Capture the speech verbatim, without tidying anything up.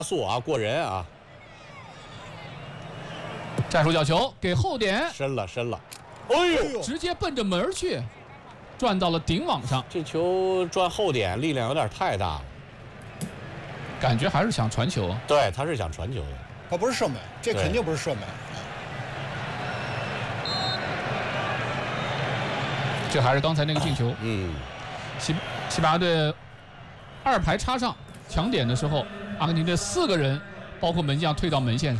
速啊，过人啊！ 战术角球给后点， 深了深了，哎呦， 直接奔着门去，转到了顶网上。 这球转后点力量有点太大了， 感觉还是想传球。 对，他是想传球的， 他不是射门，这肯定不是射门。 这还是刚才那个进球。 嗯， 西西班牙队二排插上抢点的时候，阿根廷队四个人，包括门将退到门线上。